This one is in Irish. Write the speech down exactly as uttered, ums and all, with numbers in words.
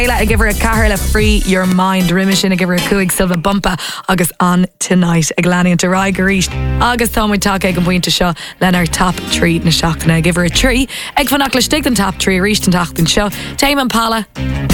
I give her a Caherla Free Your Mind Rimme sin I give her a cuig silva bumpa agus on tonight a glani into Rai Garish agus Tommy Talk ag an pointe seo len our top tree na seachtainna I give her a tree ag fanach le stig an top tree reached an tacht an show Tame and Pala